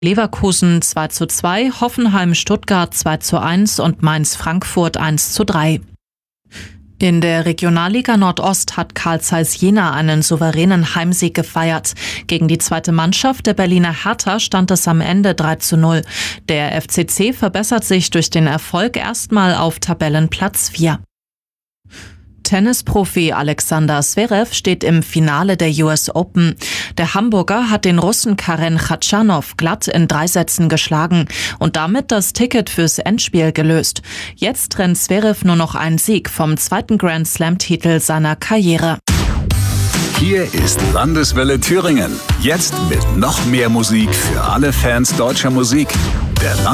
Leverkusen 2:2, Hoffenheim-Stuttgart 2:1 und Mainz-Frankfurt 1:3. In der Regionalliga Nordost hat Carl Zeiss Jena einen souveränen Heimsieg gefeiert. Gegen die zweite Mannschaft der Berliner Hertha stand es am Ende 3:0. Der FCC verbessert sich durch den Erfolg erstmal auf Tabellenplatz 4. Tennisprofi Alexander Zverev steht im Finale der US Open. Der Hamburger hat den Russen Karen Khachanov glatt in 3 Sätzen geschlagen und damit das Ticket fürs Endspiel gelöst. Jetzt trennt Zverev nur noch einen Sieg vom zweiten Grand-Slam-Titel seiner Karriere. Hier ist Landeswelle Thüringen. Jetzt mit noch mehr Musik für alle Fans deutscher Musik. Der